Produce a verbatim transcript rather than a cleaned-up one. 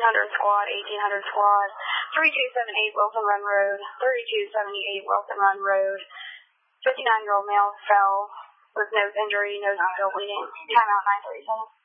hundred squad, eighteen hundred squad, three two seven eight Wilson Run Road, thirty-two seventy-eight Wilson Run Road. fifty-nine-year-old male fell with nose injury, nose still bleeding. Timeout nine thirty-seven.